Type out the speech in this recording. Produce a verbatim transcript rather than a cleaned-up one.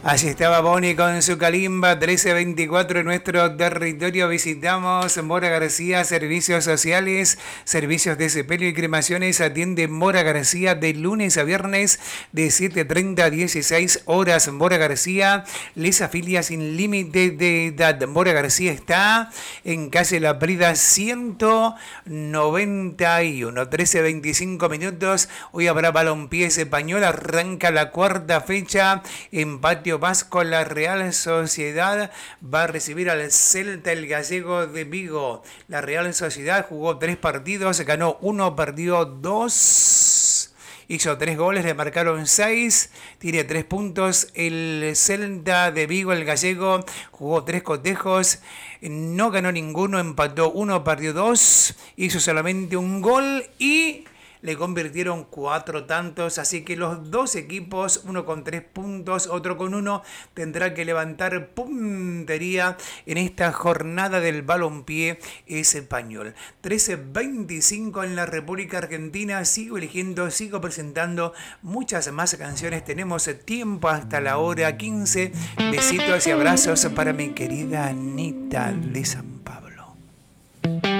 Allí estaba Bonnie con su calimba trece veinticuatro en nuestro territorio. Visitamos Mora García, servicios sociales, servicios de sepelio y cremaciones. Atiende Mora García de lunes a viernes de siete treinta a dieciséis horas. Mora García les afilia sin límite de edad. Mora García está en calle La Prida ciento noventa y uno, trece veinticinco minutos. Hoy habrá balompié español. Arranca la cuarta fecha en Patio Vasco. La Real Sociedad va a recibir al Celta el Gallego de Vigo. La Real Sociedad jugó tres partidos, ganó uno, perdió dos, hizo tres goles, le marcaron seis, tiene tres puntos. El Celta de Vigo, el Gallego, jugó tres cotejos, no ganó ninguno, empató uno, perdió dos, hizo solamente un gol y le convirtieron cuatro tantos, así que los dos equipos, uno con tres puntos, otro con uno, tendrá que levantar puntería en esta jornada del balompié español. trece veinticinco en la República Argentina. Sigo eligiendo, sigo presentando muchas más canciones. Tenemos tiempo hasta la hora quince. Besitos y abrazos para mi querida Anita de San